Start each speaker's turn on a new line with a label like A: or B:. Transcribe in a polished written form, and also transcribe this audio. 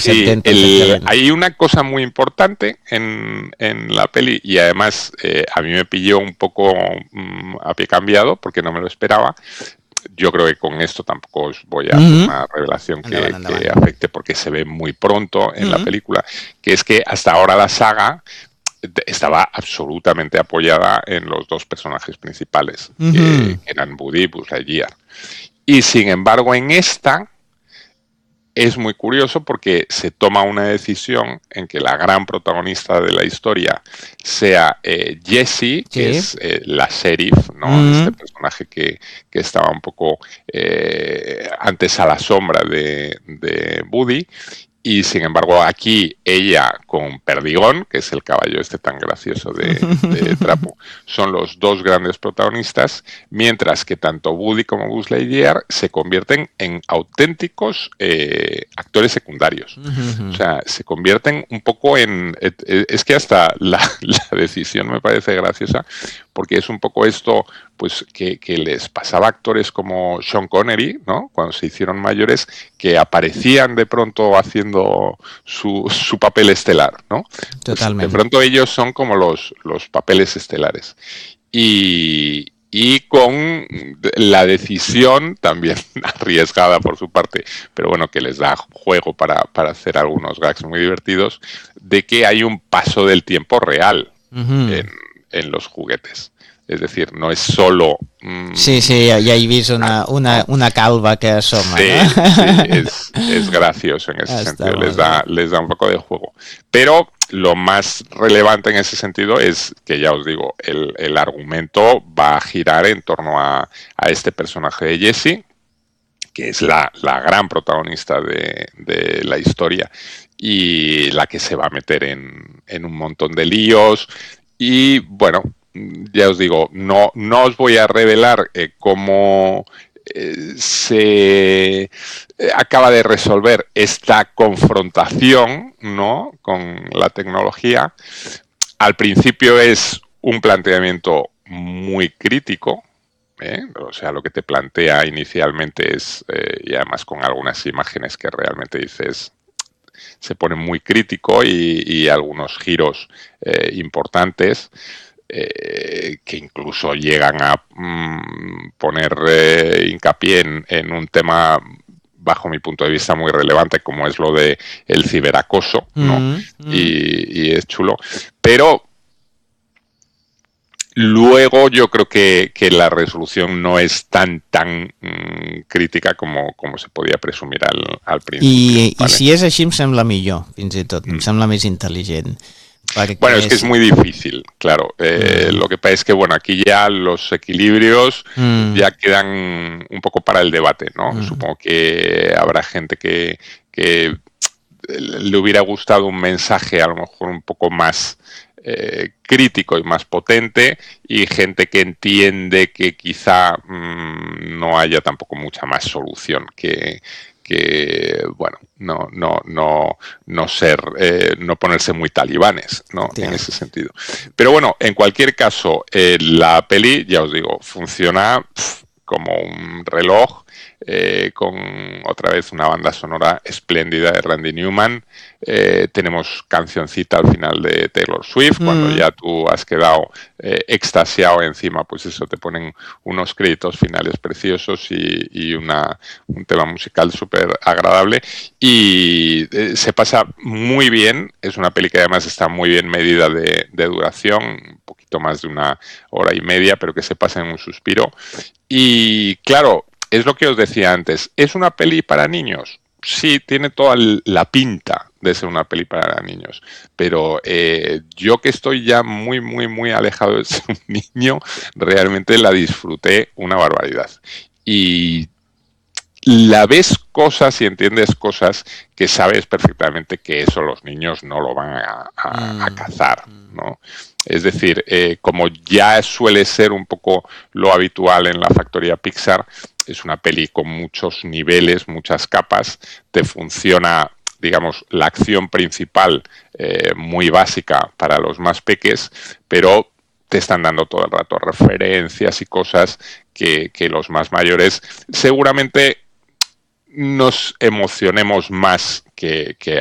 A: Sí, hay una cosa muy importante en la peli y además a mí me pilló un poco a pie cambiado porque no me lo esperaba. Yo creo que con esto tampoco os voy a hacer una revelación que afecte porque se ve muy pronto en la película, que es que hasta ahora la saga estaba absolutamente apoyada en los dos personajes principales, que eran Woody y Buzz Lightyear. Y sin embargo en esta es muy curioso porque se toma una decisión en que la gran protagonista de la historia sea Jessie, que es la sheriff, ¿no? Este personaje que estaba un poco antes a la sombra de Woody. Y sin embargo aquí ella con Perdigón, que es el caballo este tan gracioso de trapo, son los dos grandes protagonistas, mientras que tanto Woody como Buzz Lightyear se convierten en auténticos actores secundarios. O sea, se convierten un poco en... Es que hasta la decisión me parece graciosa, porque es un poco esto pues que les pasaba a actores como Sean Connery, ¿no? Cuando se hicieron mayores, que aparecían de pronto haciendo su papel estelar, ¿no?
B: Totalmente.
A: Pues de pronto ellos son como los papeles estelares. Y con la decisión, también arriesgada por su parte, pero bueno, que les da juego para hacer algunos gags muy divertidos, de que hay un paso del tiempo real en los juguetes. Es decir, no es solo...
B: Sí, ya he visto una calva que asoma.
A: Sí,
B: ¿no?
A: sí, es gracioso en ese sentido, les da un poco de juego. Pero lo más relevante en ese sentido es que, ya os digo, el argumento va a girar en torno a este personaje de Jessie, que es la gran protagonista de la historia y la que se va a meter en un montón de líos. Y bueno, ya os digo, no os voy a revelar cómo se acaba de resolver esta confrontación, ¿no?, con la tecnología. Al principio es un planteamiento muy crítico, o sea, lo que te plantea inicialmente es, y además con algunas imágenes que realmente dices, se pone muy crítico y algunos giros importantes que incluso llegan a poner hincapié en un tema bajo mi punto de vista muy relevante como es lo de el ciberacoso, ¿no? Y es chulo, pero luego yo creo que la resolución no es tan crítica como se podía presumir al principio.
B: ¿vale? I si és així em sembla millor, fins i tot, em sembla més intel·ligent.
A: Bueno, es que es muy difícil, claro. Lo que pasa es que, bueno, aquí ya los equilibrios ya quedan un poco para el debate, ¿no? Supongo que habrá gente que le hubiera gustado un mensaje a lo mejor un poco más crítico y más potente, y gente que entiende que quizá no haya tampoco mucha más solución que bueno, no ser, no ponerse muy talibanes, ¿no? En ese sentido. Pero bueno, en cualquier caso, la peli, ya os digo, funciona como un reloj, con otra vez una banda sonora espléndida de Randy Newman. Tenemos cancioncita al final de Taylor Swift, cuando ya tú has quedado extasiado encima, pues eso, te ponen unos créditos finales preciosos y un tema musical súper agradable, y se pasa muy bien. Es una peli que además está muy bien medida de duración, un poquito más de 1 hora y media, pero que se pasa en un suspiro. Y claro, es lo que os decía antes, ¿es una peli para niños? Sí, tiene toda la pinta de ser una peli para niños, pero yo, que estoy ya muy, muy, muy alejado de ser un niño, realmente la disfruté una barbaridad. Y la ves cosas y entiendes cosas que sabes perfectamente que eso los niños no lo van a cazar, ¿no? Es decir, como ya suele ser un poco lo habitual en la factoría Pixar, es una peli con muchos niveles, muchas capas, te funciona, digamos, la acción principal muy básica para los más peques, pero te están dando todo el rato referencias y cosas que los más mayores seguramente nos emocionemos más que